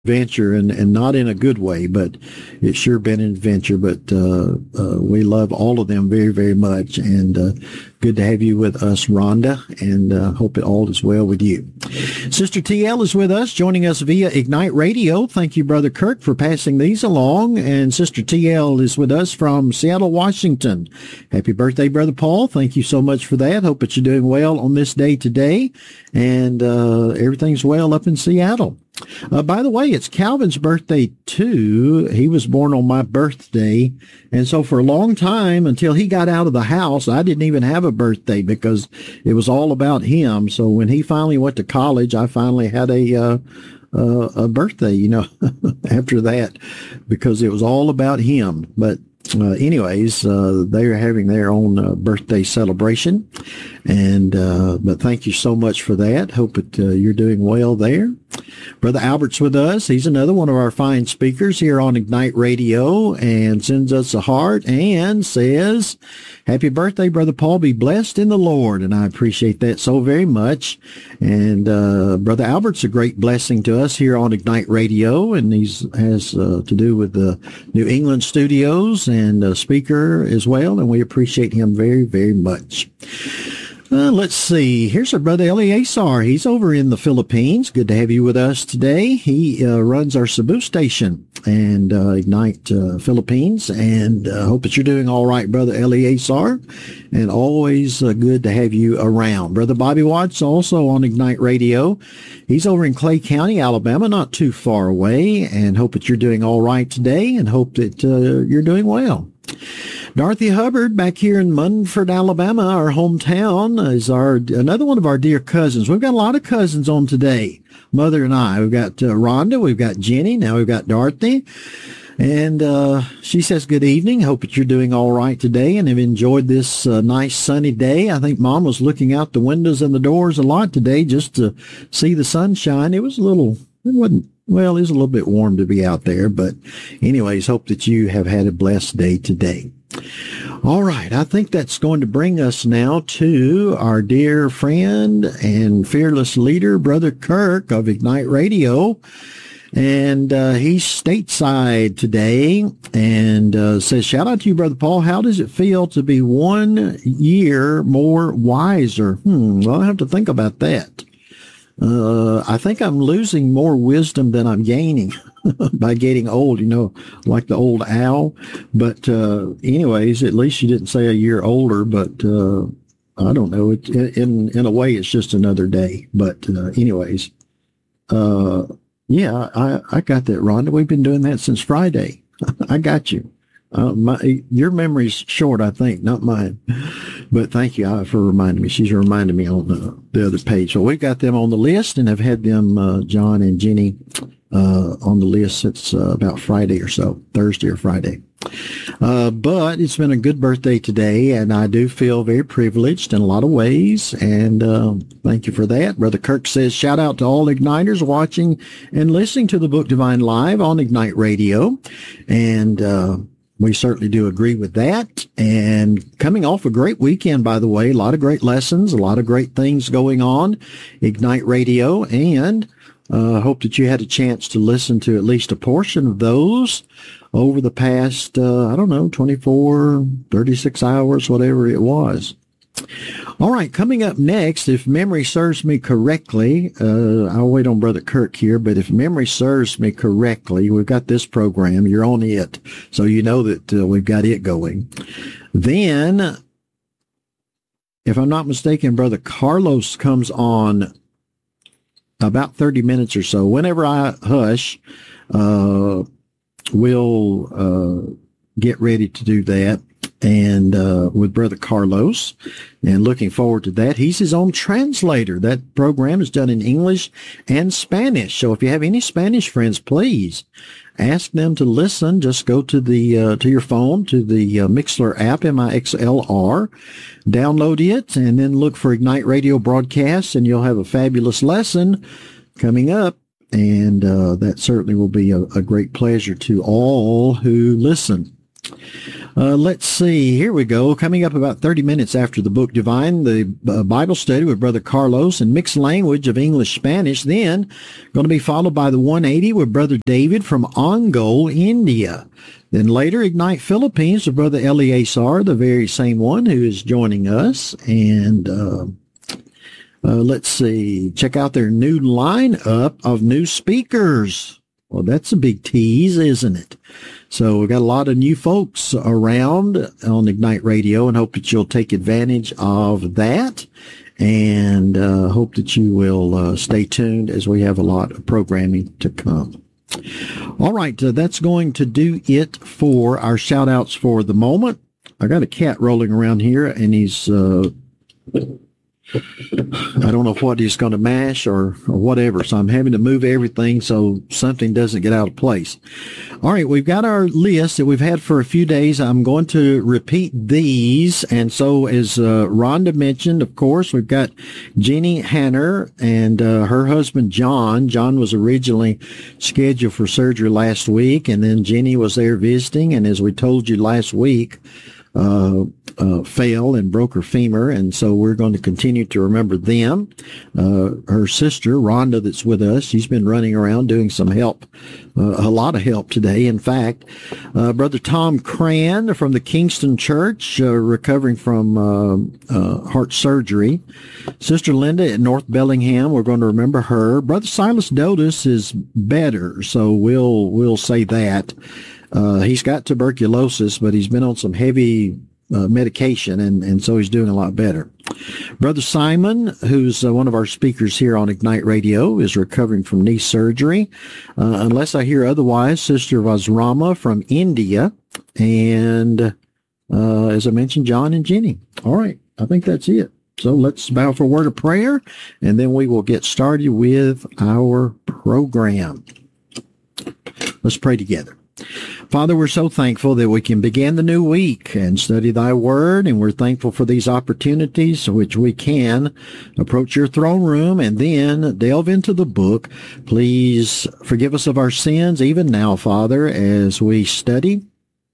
adventure, and not in a good way, but it's sure been an adventure. But we love all of them very, very much, and good to have you with us, Rhonda, and hope it all is well with you. Sister TL is with us, joining us via Ignite Radio. Thank you, Brother Kirk, for passing these along. And Sister TL is with us from Seattle, Washington. Happy birthday, Brother Paul. Thank you so much for that. Hope that you're doing well on this day today, and everything's well up in Seattle. By the way, it's Calvin's birthday, too. He was born on my birthday. And so for a long time, until he got out of the house, I didn't even have a birthday because it was all about him. So when he finally went to college, I finally had a birthday, after that, because it was all about him. But anyways, they're having their own birthday celebration. And but thank you so much for that. Hope that you're doing well there. Brother Albert's with us. He's another one of our fine speakers here on Ignite Radio, and sends us a heart and says, happy birthday, Brother Paul. Be blessed in the Lord. And I appreciate that so very much. And Brother Albert's a great blessing to us here on Ignite Radio, and he has to do with the New England studios and a speaker as well, and we appreciate him very, very much. Let's see. Here's our brother Eleazar. He's over in the Philippines. Good to have you with us today. He runs our Cebu station and Ignite Philippines. And hope that you're doing all right, brother Eleazar. And always good to have you around. Brother Bobby Watts, also on Ignite Radio. He's over in Clay County, Alabama, not too far away. And hope that you're doing all right today, and hope that you're doing well. Dorothy Hubbard back here in Munford, Alabama, our hometown, is another one of our dear cousins. We've got a lot of cousins on today, Mother and I. We've got Rhonda, we've got Jenny, now we've got Dorothy. And she says, good evening. Hope that you're doing all right today and have enjoyed this nice sunny day. I think Mom was looking out the windows and the doors a lot today just to see the sunshine. It was a little bit warm to be out there. But anyways, hope that you have had a blessed day today. All right, I think that's going to bring us now to our dear friend and fearless leader, Brother Kirk of Ignite Radio. And he's stateside today, and says, shout out to you, Brother Paul. How does it feel to be 1 year more wiser? Well, I have to think about that. I think I'm losing more wisdom than I'm gaining by getting old, like the old owl. But anyways, at least you didn't say a year older, but I don't know. In a way, it's just another day. But anyways, yeah, I got that, Rhonda. We've been doing that since Friday. I got you. Your memory's short, I think, not mine. But thank you for reminding me. She's reminding me on the other page. So we've got them on the list and have had them, John and Jenny, on the list since about Friday or so, Thursday or Friday. But it's been a good birthday today, and I do feel very privileged in a lot of ways, and thank you for that. Brother Kirk says, shout out to all Igniters watching and listening to the Book Divine Live on Ignite Radio, and we certainly do agree with that. And coming off a great weekend, by the way, a lot of great lessons, a lot of great things going on, Ignite Radio, and hope that you had a chance to listen to at least a portion of those over the past, 24, 36 hours, whatever it was. All right, coming up next, if memory serves me correctly, I'll wait on Brother Kirk here, but if memory serves me correctly, we've got this program. You're on it, so you know that we've got it going. Then, if I'm not mistaken, Brother Carlos comes on about 30 minutes or so. Whenever I hush, we'll get ready to do that. And with Brother Carlos, and looking forward to that. He's his own translator. That program is done in English and Spanish. So if you have any Spanish friends, please ask them to listen. Just go to the to your phone, to the Mixlr app, Mixlr, download it, and then look for Ignite Radio broadcasts, and you'll have a fabulous lesson coming up. And that certainly will be a great pleasure to all who listen. Let's see. Here we go. Coming up about 30 minutes after the Book Divine, the Bible study with Brother Carlos and mixed language of English-Spanish. Then going to be followed by the 180 with Brother David from Ongole, India. Then later, Ignite Philippines with Brother Eleazar, the very same one who is joining us. And let's see. Check out their new lineup of new speakers. Well, that's a big tease, isn't it? So we've got a lot of new folks around on Ignite Radio, and hope that you'll take advantage of that, and hope that you will stay tuned as we have a lot of programming to come. All right, that's going to do it for our shout-outs for the moment. I got a cat rolling around here, and he's... I don't know what he's going to mash or whatever, so I'm having to move everything so something doesn't get out of place. All right, we've got our list that we've had for a few days. I'm going to repeat these, and so as Rhonda mentioned, of course, we've got Jeannie Hanner and her husband John. John was originally scheduled for surgery last week, and then Jeannie was there visiting, and as we told you last week, fell and broke her femur, and so we're going to continue to remember them. Her sister, Rhonda, that's with us, she's been running around doing some help, a lot of help today. In fact, Brother Tom Cran from the Kingston Church, recovering from heart surgery. Sister Linda at North Bellingham, we're going to remember her. Brother Silas Dotus is better, so we'll say that. He's got tuberculosis, but he's been on some heavy medication, and so he's doing a lot better. Brother Simon, who's one of our speakers here on Ignite Radio, is recovering from knee surgery. Unless I hear otherwise, Sister Vazrama from India, and as I mentioned, John and Jenny. All right, I think that's it. So let's bow for a word of prayer, and then we will get started with our program. Let's pray together. Father, we're so thankful that we can begin the new week and study thy word, and we're thankful for these opportunities which we can approach your throne room and then delve into the book. Please forgive us of our sins even now, Father, as we study.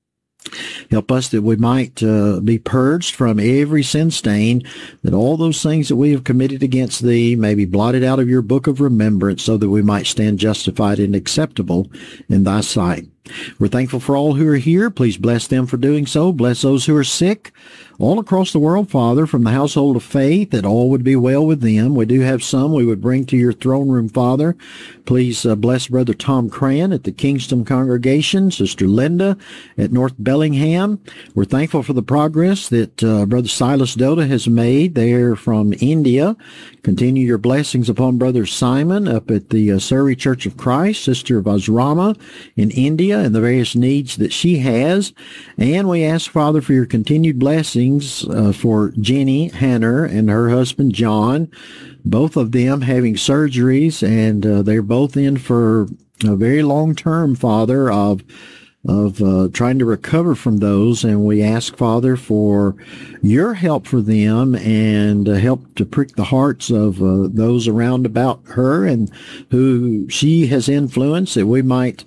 Help us that we might be purged from every sin stain, that all those things that we have committed against thee may be blotted out of your book of remembrance, so that we might stand justified and acceptable in thy sight. We're thankful for all who are here. Please bless them for doing so. Bless those who are sick all across the world, Father, from the household of faith, that all would be well with them. We do have some we would bring to your throne room, Father. Please bless Brother Tom Cran at the Kingston congregation, Sister Linda at North Bellingham. We're thankful for the progress that Brother Silas Dota has made there from India. Continue your blessings upon Brother Simon up at the Surrey Church of Christ, Sister Vazrama in India, and the various needs that she has. And we ask, Father, for your continued blessings for Jenny Hanner and her husband John, both of them having surgeries, and they're both in for a very long term, Father, of trying to recover from those. And we ask, Father, for your help for them, and help to prick the hearts of those around about her and who she has influenced, that we might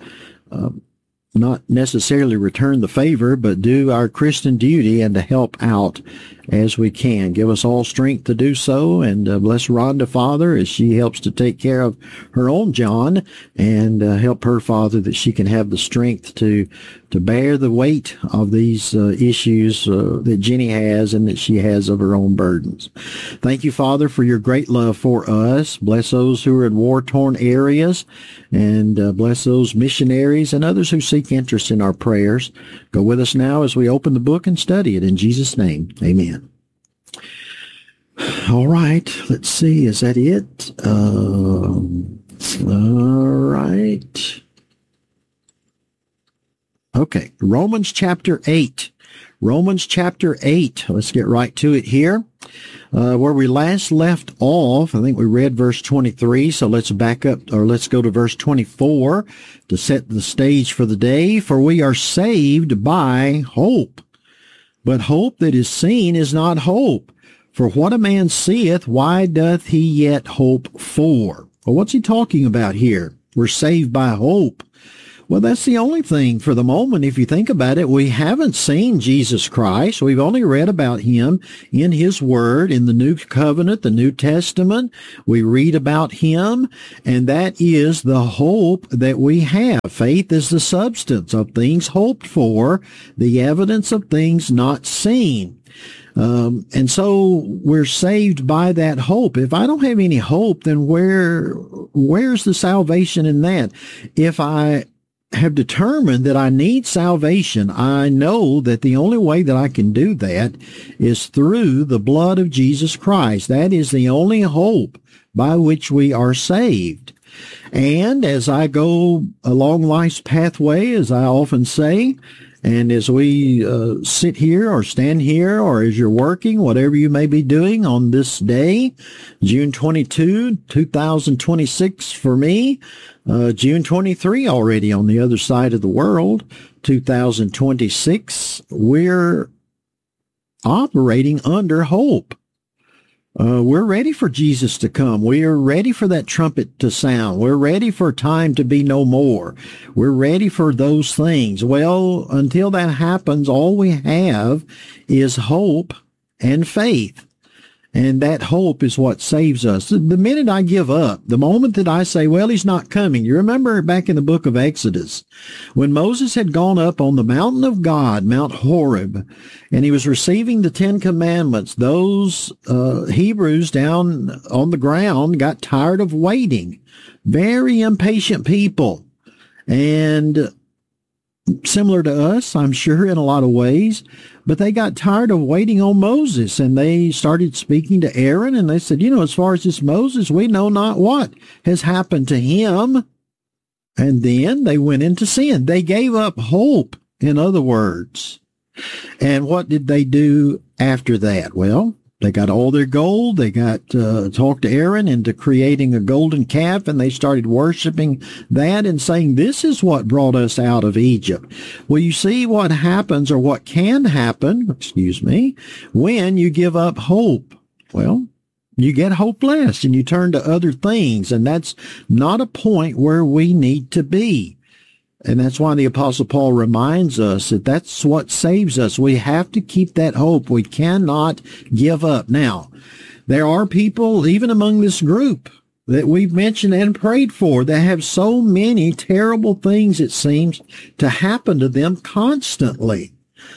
not necessarily return the favor, but do our Christian duty and to help out as we can. Give us all strength to do so, and bless Rhonda, Father, as she helps to take care of her own John, and help her, Father, that she can have the strength to bear the weight of these issues that Jenny has and that she has of her own burdens. Thank you, Father, for your great love for us. Bless those who are in war-torn areas, and bless those missionaries and others who seek interest in our prayers. Go with us now as we open the book and study it. In Jesus' name, amen. All right, let's see. Is that it? All right. Okay, Romans chapter 8. Romans chapter 8. Let's get right to it here. Where we last left off, I think we read verse 23, so let's back up, or let's go to verse 24 to set the stage for the day. For we are saved by hope. But hope that is seen is not hope. For what a man seeth, why doth he yet hope for? Well, what's he talking about here? We're saved by hope. Well, that's the only thing for the moment. If you think about it, we haven't seen Jesus Christ. We've only read about him in his word, in the New Covenant, the New Testament. We read about him, and that is the hope that we have. Faith is the substance of things hoped for, the evidence of things not seen. And so we're saved by that hope. If I don't have any hope, then where's the salvation in that? If I have determined that I need salvation, I know that the only way that I can do that is through the blood of Jesus Christ. That is the only hope by which we are saved. And as I go along life's pathway, as I often say, and as we sit here or stand here, or as you're working, whatever you may be doing on this day, June 22, 2026 for me, June 23 already on the other side of the world, 2026, we're operating under hope. We're ready for Jesus to come. We are ready for that trumpet to sound. We're ready for time to be no more. We're ready for those things. Well, until that happens, all we have is hope and faith. And that hope is what saves us. The minute I give up, the moment that I say, well, he's not coming. You remember back in the book of Exodus, when Moses had gone up on the mountain of God, Mount Horeb, and he was receiving the Ten Commandments, those Hebrews down on the ground got tired of waiting. Very impatient people. And similar to us, I'm sure, in a lot of ways. But they got tired of waiting on Moses, and they started speaking to Aaron, and they said, as far as this Moses, we know not what has happened to him. And then they went into sin. They gave up hope, in other words. And what did they do after that? Well, they got all their gold. They got talked to Aaron into creating a golden calf, and they started worshiping that and saying, this is what brought us out of Egypt. Well, you see what happens, or what can happen, when you give up hope. Well, you get hopeless and you turn to other things, and that's not a point where we need to be. And that's why the Apostle Paul reminds us that that's what saves us. We have to keep that hope. We cannot give up. Now, there are people, even among this group, that we've mentioned and prayed for, that have so many terrible things, it seems, to happen to them constantly.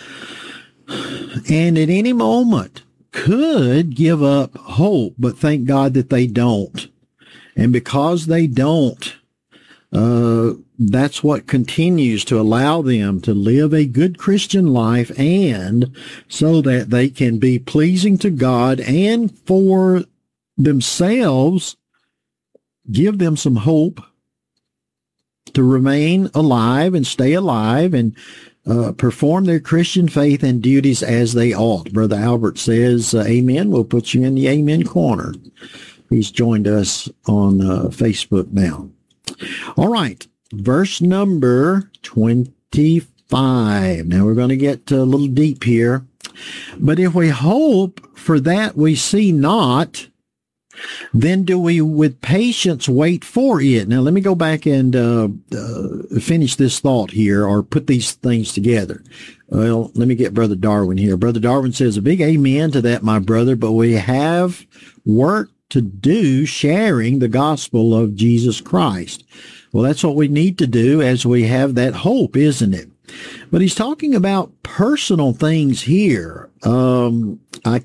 And at any moment could give up hope, but thank God that they don't. And because they don't, that's what continues to allow them to live a good Christian life, and so that they can be pleasing to God, and for themselves give them some hope to remain alive and stay alive and perform their Christian faith and duties as they ought. Brother Albert says, amen. We'll put you in the amen corner. He's joined us on Facebook now. All right, verse number 25. Now we're going to get a little deep here. But if we hope for that we see not, then do we with patience wait for it. Now let me go back and finish this thought here, or put these things together. Well, let me get Brother Darwin here. Brother Darwin says, a big amen to that, my brother, but we have work to do sharing the gospel of Jesus Christ. Well, that's what we need to do as we have that hope, isn't it? But he's talking about personal things here. I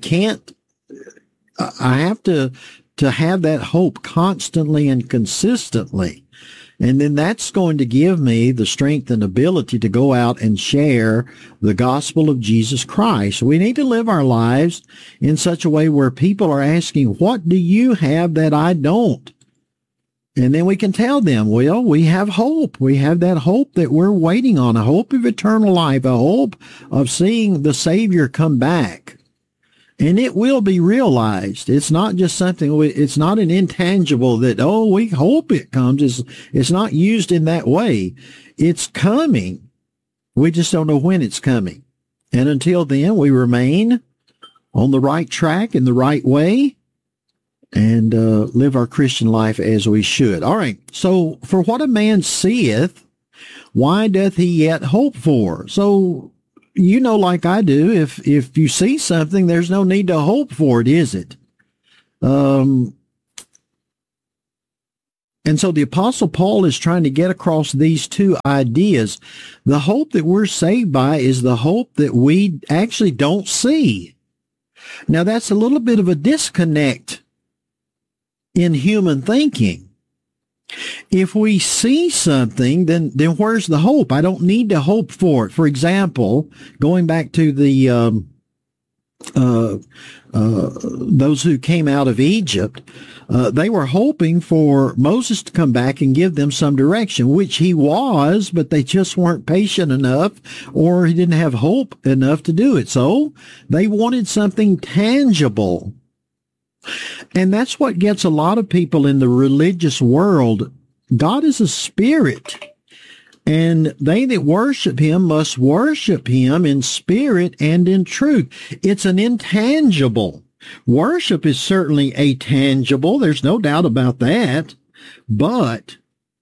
have to have that hope constantly and consistently. And then that's going to give me the strength and ability to go out and share the gospel of Jesus Christ. We need to live our lives in such a way where people are asking, what do you have that I don't? And then we can tell them, well, we have hope. We have that hope that we're waiting on, a hope of eternal life, a hope of seeing the Savior come back. And it will be realized. It's not just something, it's not an intangible that, we hope it comes. It's not used in that way. It's coming. We just don't know when it's coming. And until then, we remain on the right track in the right way and live our Christian life as we should. All right. So for what a man seeth, why doth he yet hope for? So, you know, like I do, if you see something, there's no need to hope for it, is it? And so the Apostle Paul is trying to get across these two ideas. The hope that we're saved by is the hope that we actually don't see. Now, that's a little bit of a disconnect in human thinking. If we see something, then where's the hope? I don't need to hope for it. For example, going back to the those who came out of Egypt, they were hoping for Moses to come back and give them some direction, which he was, but they just weren't patient enough, or he didn't have hope enough to do it. So they wanted something tangible. And that's what gets a lot of people in the religious world. God is a spirit, and they that worship him must worship him in spirit and in truth. It's an intangible. Worship is certainly a tangible. There's no doubt about that. But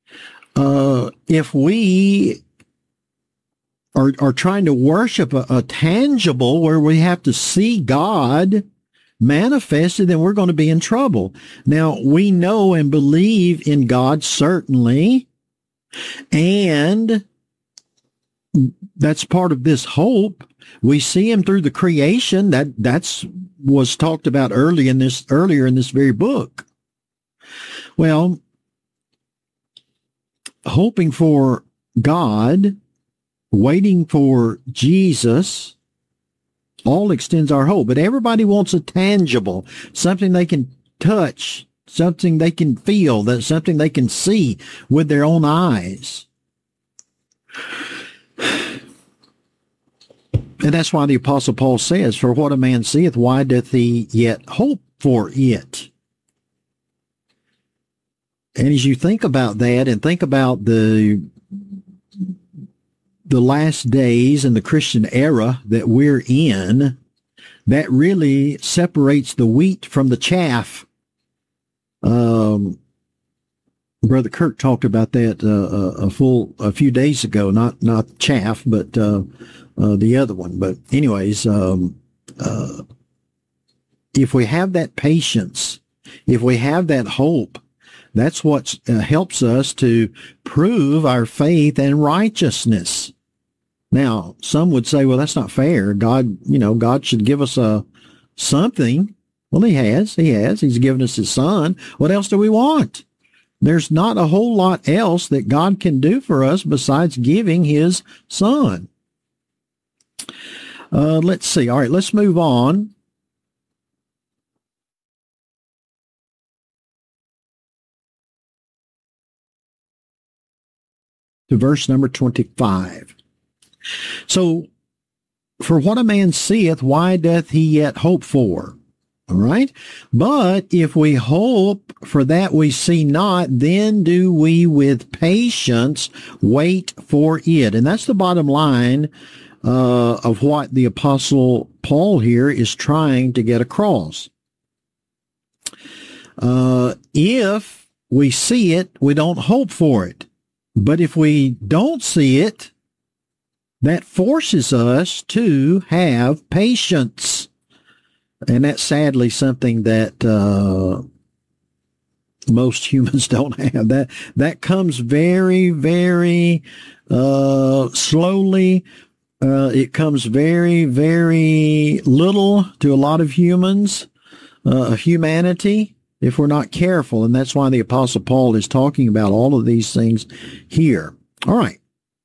if we are trying to worship a tangible where we have to see God manifested, then we're going to be in trouble. Now, we know and believe in God, certainly, and that's part of this hope. We see him through the creation. That's was talked about earlier in this very book. Well, hoping for God, waiting for Jesus, all extends our hope. But everybody wants a tangible, something they can touch, something they can feel, something they can see with their own eyes. And that's why the Apostle Paul says, for what a man seeth, why doth he yet hope for it? And as you think about that and think about the last days and the Christian era that we're in, that really separates the wheat from the chaff. Brother Kirk talked about that a few days ago, not chaff, but the other one. But anyways, if we have that patience, if we have that hope, that's what helps us to prove our faith and righteousness. Now, some would say, well, that's not fair. God should give us something. Well, he has. He's given us his son. What else do we want? There's not a whole lot else that God can do for us besides giving his son. Let's see. All right, let's move on. To verse number 25. So, for what a man seeth, why doth he yet hope for? All right. But if we hope for that we see not, then do we with patience wait for it. And that's the bottom line of what the Apostle Paul here is trying to get across. If we see it, we don't hope for it. But if we don't see it, that forces us to have patience. And that's sadly something that most humans don't have. That comes very, very slowly. It comes very, very little to a lot of humans, humanity, if we're not careful. And that's why the Apostle Paul is talking about all of these things here. All right.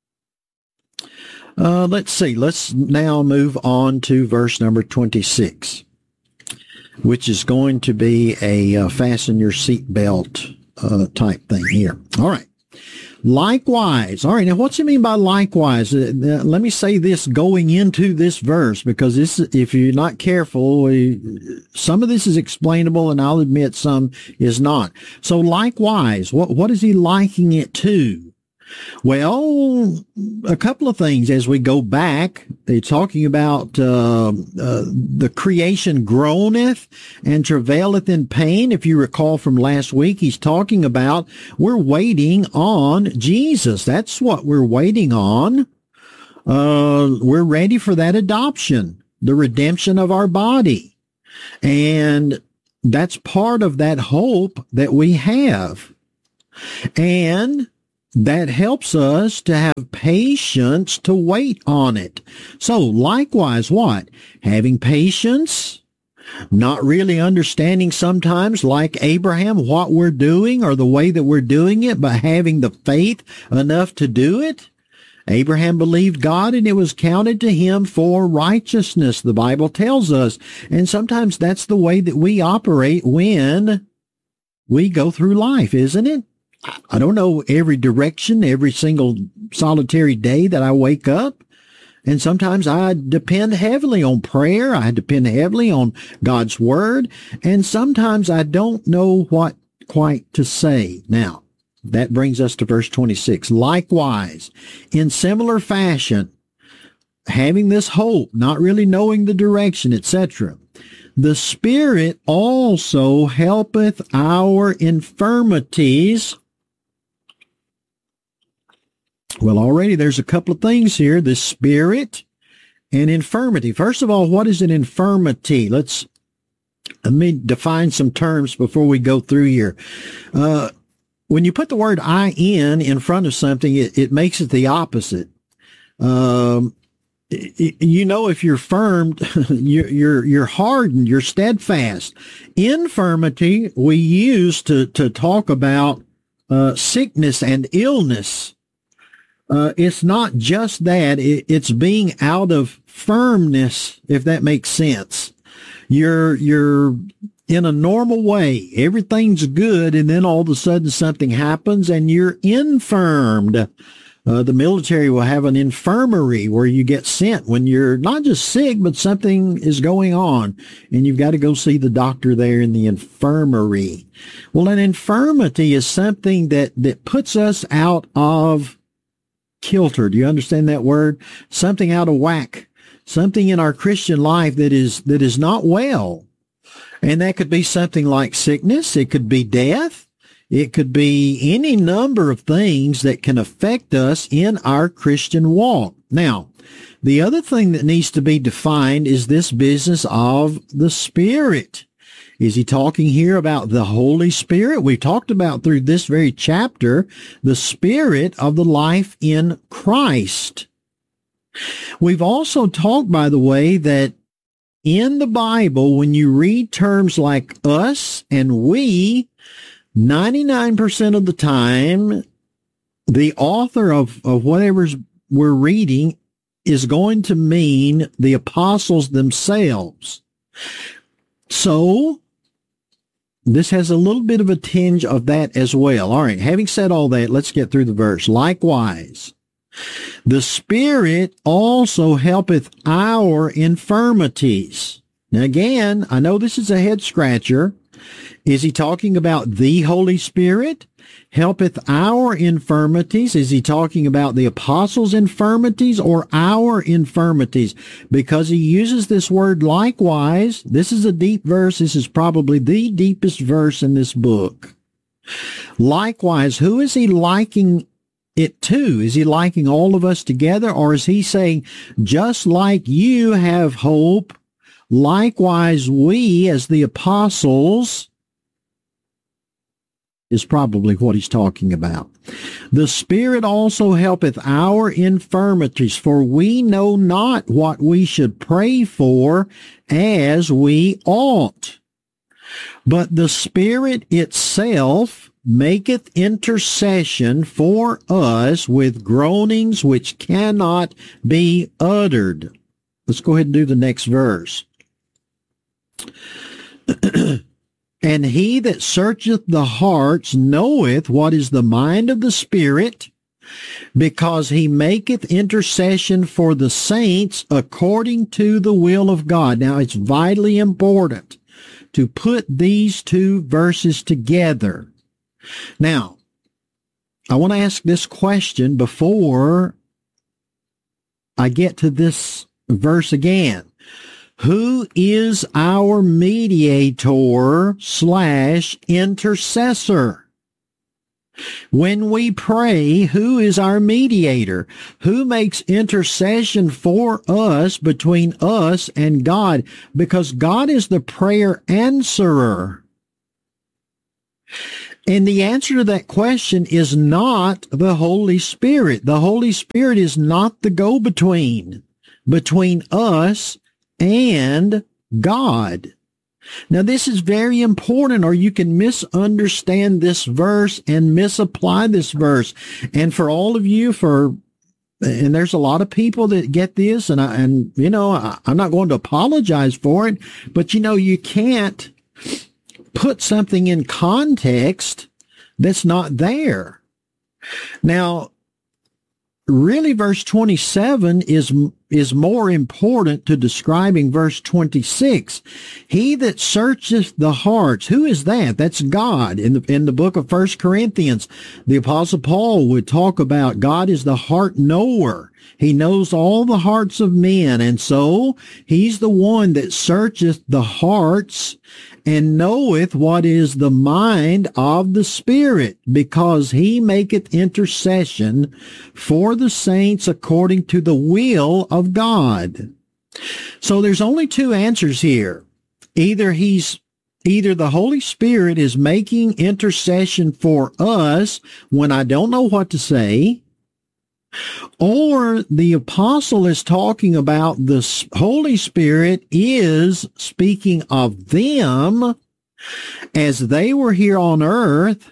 Let's see. Let's now move on to verse number 26, which is going to be a fasten your seatbelt type thing here. All right. Likewise. All right. Now, what's it mean by likewise? Let me say this going into this verse, because this, if you're not careful, some of this is explainable, and I'll admit some is not. So likewise, what is he liking it to? Well, a couple of things as we go back. It's talking about the creation groaneth and travaileth in pain. If you recall from last week, he's talking about we're waiting on Jesus. That's what we're waiting on. We're ready for that adoption, the redemption of our body. And that's part of that hope that we have. And that helps us to have patience to wait on it. So likewise, what? Having patience, not really understanding sometimes, like Abraham, what we're doing or the way that we're doing it, but having the faith enough to do it. Abraham believed God and it was counted to him for righteousness, the Bible tells us. And sometimes that's the way that we operate when we go through life, isn't it? I don't know every direction, every single solitary day that I wake up. And sometimes I depend heavily on prayer. I depend heavily on God's word. And sometimes I don't know what quite to say. Now, that brings us to verse 26. Likewise, in similar fashion, having this hope, not really knowing the direction, etc., the Spirit also helpeth our infirmities. Well, already there's a couple of things here, the Spirit and infirmity. First of all, what is an infirmity? Let me define some terms before we go through here. When you put the word in front of something, it makes it the opposite. If you're firm, you're hardened, you're steadfast. Infirmity we use to talk about sickness and illness. It's not just that, it's being out of firmness, if that makes sense. You're in a normal way. Everything's good, and then all of a sudden something happens and you're infirmed. The military will have an infirmary where you get sent when you're not just sick, but something is going on, and you've got to go see the doctor there in the infirmary. Well, an infirmity is something that puts us out of kilter. Do you understand that word? Something out of whack. Something in our Christian life that is not well. And that could be something like sickness. It could be death. It could be any number of things that can affect us in our Christian walk. Now, the other thing that needs to be defined is this business of the Spirit. Is he talking here about the Holy Spirit? We talked about through this very chapter, the Spirit of the life in Christ. We've also talked, by the way, that in the Bible, when you read terms like us and we, 99% of the time, the author of whatever we're reading is going to mean the apostles themselves. So, this has a little bit of a tinge of that as well. All right, having said all that, let's get through the verse. Likewise, the Spirit also helpeth our infirmities. Now again, I know this is a head scratcher. Is he talking about the Holy Spirit? Helpeth our infirmities? Is he talking about the apostles' infirmities or our infirmities? Because he uses this word likewise. This is a deep verse. This is probably the deepest verse in this book. Likewise, who is he liking it to? Is he liking all of us together, or is he saying, just like you have hope, likewise we as the apostles, is probably what he's talking about. The Spirit also helpeth our infirmities, for we know not what we should pray for as we ought. But the Spirit itself maketh intercession for us with groanings which cannot be uttered. Let's go ahead and do the next verse. And he that searcheth the hearts knoweth what is the mind of the Spirit, because he maketh intercession for the saints according to the will of God. Now, it's vitally important to put these two verses together. Now, I want to ask this question before I get to this verse again. Who is our mediator / intercessor? When we pray, who is our mediator? Who makes intercession for us between us and God? Because God is the prayer answerer. And the answer to that question is not the Holy Spirit. The Holy Spirit is not the go-between between us and God. Now, this is very important, or you can misunderstand this verse and misapply this verse. And for all of you, and there's a lot of people that get this, and I'm not going to apologize for it, but you can't put something in context that's not there. Now, really, verse 27 is more important to describing verse 26. He that searcheth the hearts. Who is that? That's God. In the book of 1 Corinthians, the Apostle Paul would talk about God is the heart knower. He knows all the hearts of men. And so he's the one that searcheth the hearts and knoweth what is the mind of the Spirit, because he maketh intercession for the saints according to the will of God. So there's only two answers here. Either the Holy Spirit is making intercession for us when I don't know what to say, or the apostle is talking about the Holy Spirit is speaking of them as they were here on earth.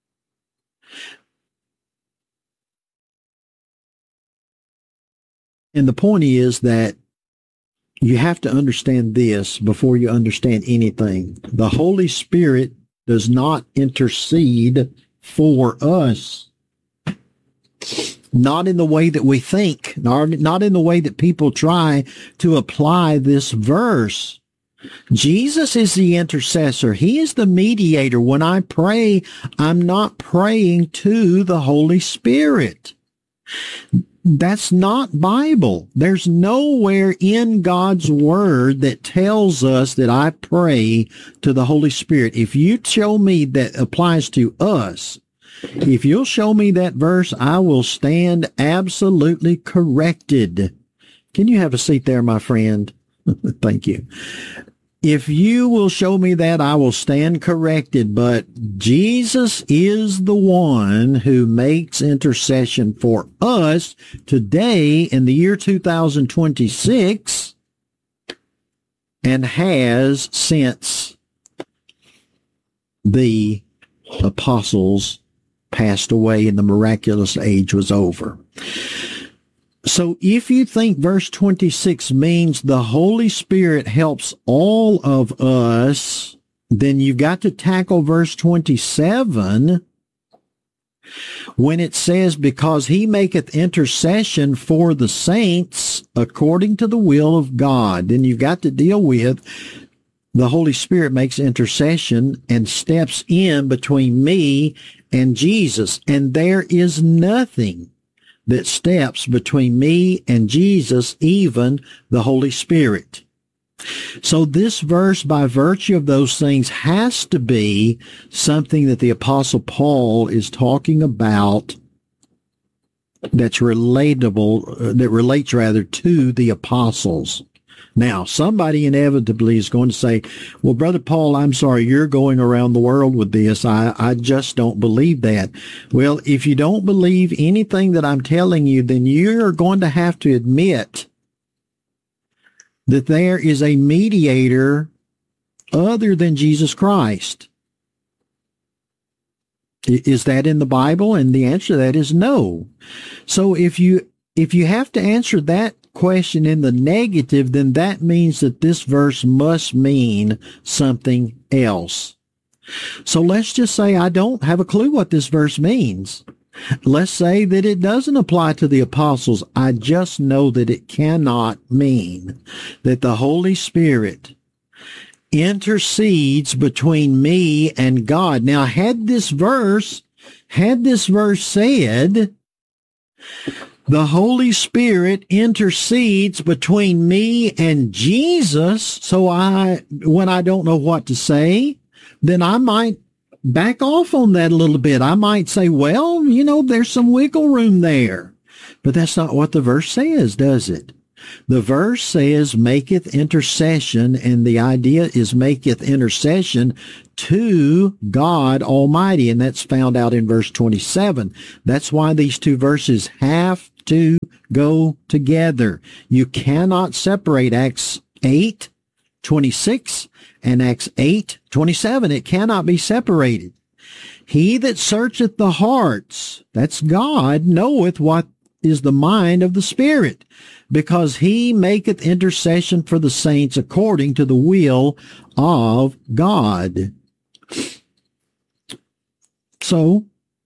And the point is that you have to understand this before you understand anything. The Holy Spirit does not intercede for us. Not in the way that we think, not in the way that people try to apply this verse. Jesus is the intercessor. He is the mediator. When I pray, I'm not praying to the Holy Spirit. That's not Bible. There's nowhere in God's Word that tells us that I pray to the Holy Spirit. If you show me that applies to us, if you'll show me that verse, I will stand absolutely corrected. Can you have a seat there, my friend? Thank you. If you will show me that, I will stand corrected. But Jesus is the one who makes intercession for us today in the year 2026 and has since the apostles passed away and the miraculous age was over. So if you think verse 26 means the Holy Spirit helps all of us, then you've got to tackle verse 27 when it says, because he maketh intercession for the saints according to the will of God. Then you've got to deal with the Holy Spirit makes intercession and steps in between me and Jesus. And there is nothing that steps between me and Jesus, even the Holy Spirit. So this verse, by virtue of those things, has to be something that the Apostle Paul is talking about that's relatable, that relates rather to the apostles. Now, somebody inevitably is going to say, well, Brother Paul, I'm sorry, you're going around the world with this. I just don't believe that. Well, if you don't believe anything that I'm telling you, then you're going to have to admit that there is a mediator other than Jesus Christ. Is that in the Bible? And the answer to that is no. So if you have to answer that question in the negative, then that means that this verse must mean something else. So let's just say I don't have a clue what this verse means. Let's say that it doesn't apply to the apostles. I just know that it cannot mean that the Holy Spirit intercedes between me and God. Now, had this verse had this verse said, the Holy Spirit intercedes between me and Jesus, so when I don't know what to say, then I might back off on that a little bit. I might say, well, there's some wiggle room there. But that's not what the verse says, does it? The verse says, maketh intercession, and the idea is maketh intercession to God Almighty, and that's found out in verse 27. That's why these two verses have to go together. You cannot separate Acts 8:26 and Acts 8:27. It cannot be separated. He that searcheth the hearts, that's God, knoweth what is the mind of the Spirit, because he maketh intercession for the saints according to the will of God. So,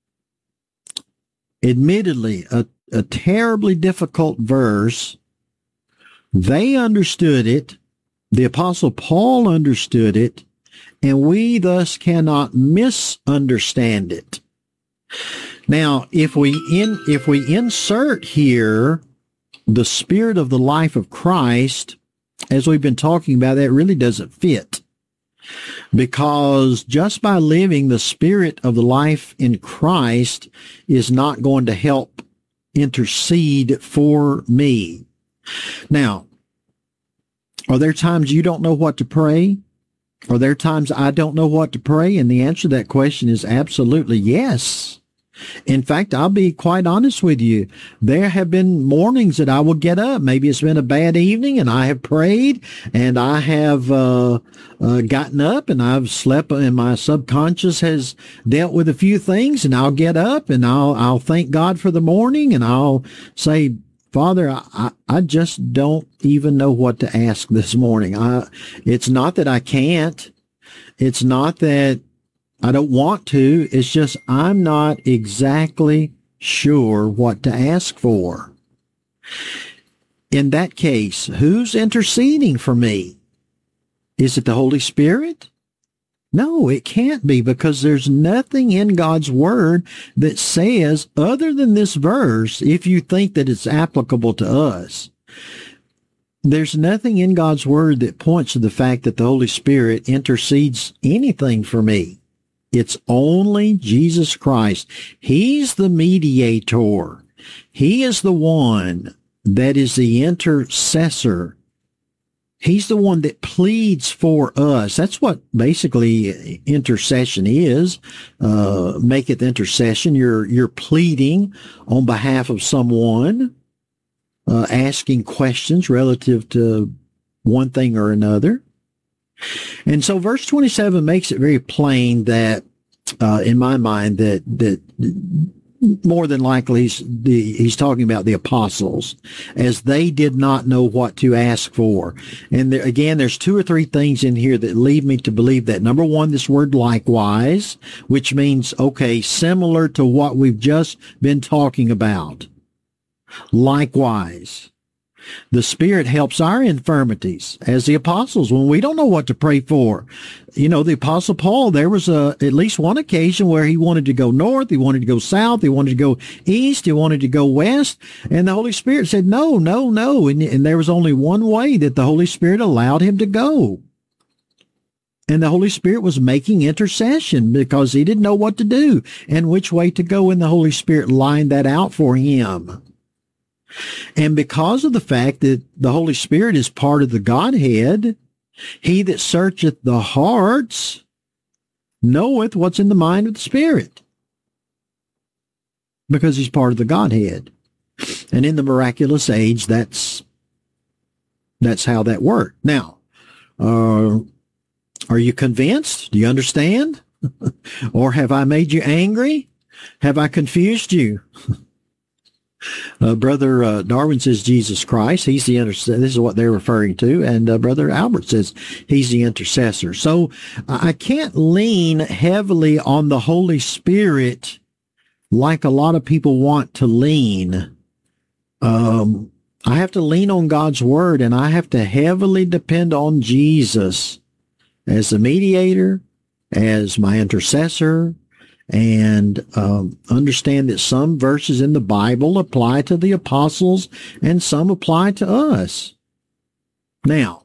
admittedly, a terribly difficult verse. They understood it. The Apostle Paul understood it, and we thus cannot misunderstand it. Now, if we insert here the spirit of the life of Christ, as we've been talking about, that really doesn't fit. Because just by living the spirit of the life in Christ is not going to help intercede for me. Now, are there times you don't know what to pray? Are there times I don't know what to pray? And the answer to that question is absolutely yes. In fact, I'll be quite honest with you. There have been mornings that I will get up. Maybe it's been a bad evening and I have prayed and I have gotten up and I've slept and my subconscious has dealt with a few things, and I'll get up and I'll thank God for the morning and I'll say, Father, I just don't even know what to ask this morning. It's not that I can't. It's not that I don't want to. It's just I'm not exactly sure what to ask for. In that case, who's interceding for me? Is it the Holy Spirit? No, it can't be, because there's nothing in God's Word that says, other than this verse, if you think that it's applicable to us, there's nothing in God's Word that points to the fact that the Holy Spirit intercedes anything for me. It's only Jesus Christ. He's the mediator. He is the one that is the intercessor. He's the one that pleads for us. That's what basically intercession is. Maketh intercession. You're pleading on behalf of someone, asking questions relative to one thing or another. And so verse 27 makes it very plain that, in my mind, that more than likely he's talking about the apostles, as they did not know what to ask for. And again, there's two or three things in here that lead me to believe that. Number one, this word likewise, which means, okay, similar to what we've just been talking about. Likewise. The Spirit helps our infirmities, as the apostles, when we don't know what to pray for. The Apostle Paul, there was at least one occasion where he wanted to go north, he wanted to go south, he wanted to go east, he wanted to go west, and the Holy Spirit said, no, no, no. And there was only one way that the Holy Spirit allowed him to go. And the Holy Spirit was making intercession because he didn't know what to do and which way to go, and the Holy Spirit lined that out for him. And because of the fact that the Holy Spirit is part of the Godhead, he that searcheth the hearts knoweth what's in the mind of the Spirit, because he's part of the Godhead. And in the miraculous age, that's how that worked. Now, are you convinced? Do you understand? Or have I made you angry? Have I confused you? Brother Darwin says Jesus Christ. He's the intercessor. This is what they're referring to. And Brother Albert says he's the intercessor. So I can't lean heavily on the Holy Spirit like a lot of people want to lean. I have to lean on God's Word, and I have to heavily depend on Jesus as the mediator, as my intercessor, and understand that some verses in the Bible apply to the apostles and some apply to us. Now,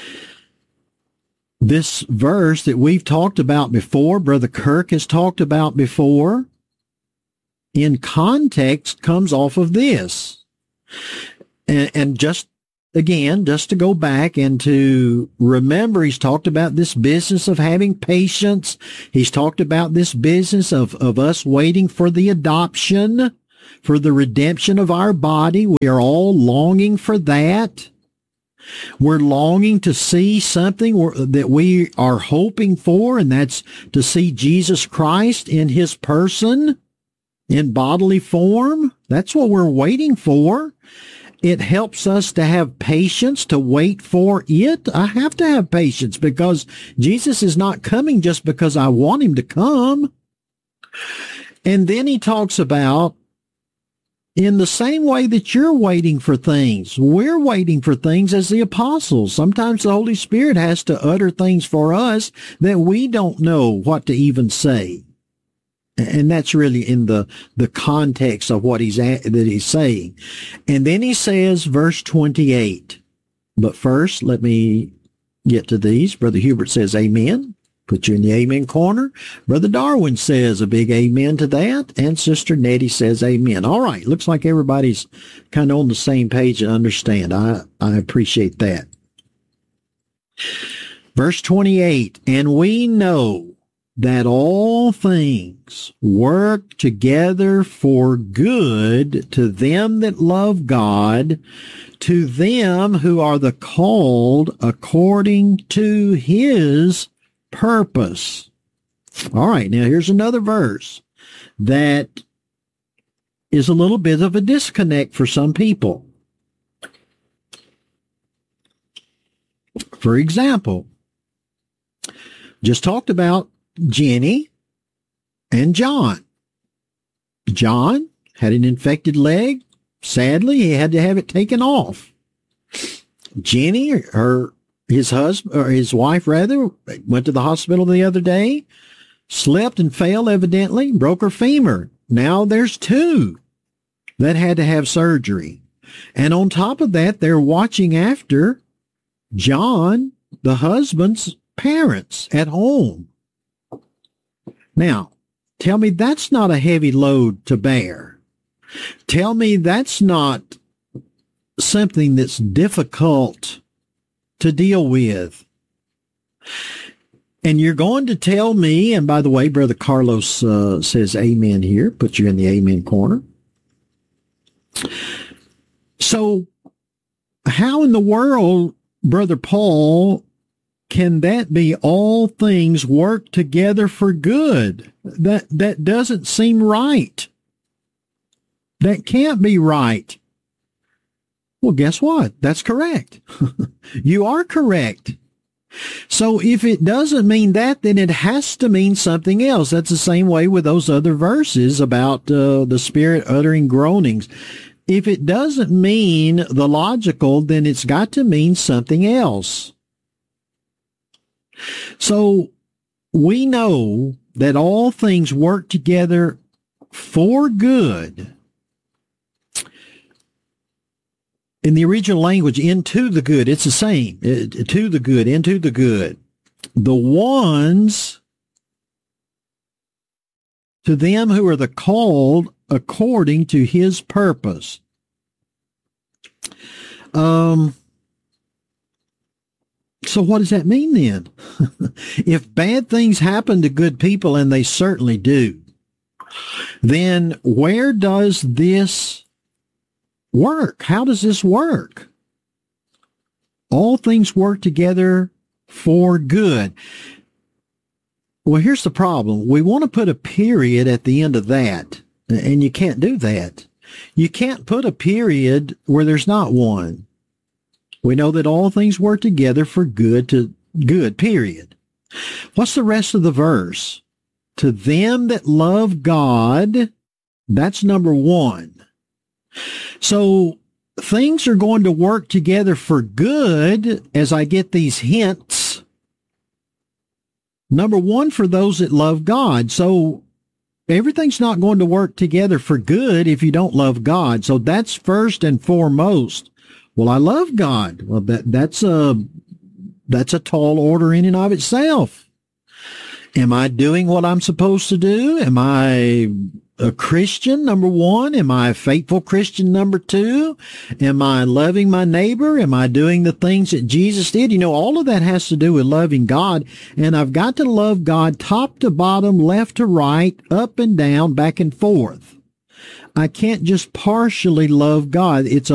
this verse that we've talked about before, Brother Kirk has talked about before, in context comes off of this. And just again, just to go back and to remember, he's talked about this business of having patience. He's talked about this business of us waiting for the adoption, for the redemption of our body. We are all longing for that. We're longing to see something that we are hoping for, and that's to see Jesus Christ in his person, in bodily form. That's what we're waiting for. It helps us to have patience to wait for it. I have to have patience because Jesus is not coming just because I want him to come. And then he talks about, in the same way that you're waiting for things, we're waiting for things as the apostles. Sometimes the Holy Spirit has to utter things for us that we don't know what to even say. And that's really in the context of what that he's saying. And then he says, verse 28. But first, let me get to these. Brother Hubert says, amen. Put you in the amen corner. Brother Darwin says a big amen to that. And Sister Nettie says amen. All right. Looks like everybody's kind of on the same page and understand. I appreciate that. Verse 28. And we know that all things work together for good to them that love God, to them who are the called according to his purpose. All right, now here's another verse that is a little bit of a disconnect for some people. For example, just talked about Jenny and John. John had an infected leg. Sadly, he had to have it taken off. Jenny, his wife went to the hospital the other day, slipped and fell evidently, broke her femur. Now there's two that had to have surgery. And on top of that, they're watching after John, the husband's parents at home. Now, tell me that's not a heavy load to bear. Tell me that's not something that's difficult to deal with. And you're going to tell me, and by the way, Brother Carlos says amen here, put you in the amen corner. So how in the world, Brother Paul, can that be all things work together for good? That doesn't seem right. That can't be right. Well, guess what? That's correct. You are correct. So if it doesn't mean that, then it has to mean something else. That's the same way with those other verses about the Spirit uttering groanings. If it doesn't mean the logical, then it's got to mean something else. So we know that all things work together for good. In the original language, into the good, it's the same. To the good, into the good. The ones, to them who are the called according to his purpose. So what does that mean then? If bad things happen to good people, and they certainly do, then where does this work? How does this work? All things work together for good. Well, here's the problem. We want to put a period at the end of that, and you can't do that. You can't put a period where there's not one. We know that all things work together for good to good, period. What's the rest of the verse? To them that love God, that's number one. So things are going to work together for good as I get these hints. Number one, for those that love God. So everything's not going to work together for good if you don't love God. So that's first and foremost. Well, I love God. Well, that's a tall order in and of itself. Am I doing what I'm supposed to do? Am I a Christian, number one? Am I a faithful Christian, number two? Am I loving my neighbor? Am I doing the things that Jesus did? You know, all of that has to do with loving God. And I've got to love God top to bottom, left to right, up and down, back and forth. I can't just partially love God. It's a